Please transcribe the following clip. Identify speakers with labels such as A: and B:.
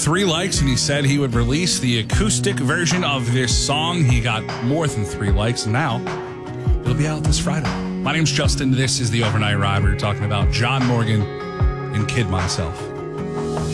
A: 3 likes, and he said he would release the acoustic version of this song. He got more than 3 likes, and now it'll be out this Friday. My name's Justin. This is the Overnight Ride. We're talking about John Morgan and Kid Myself.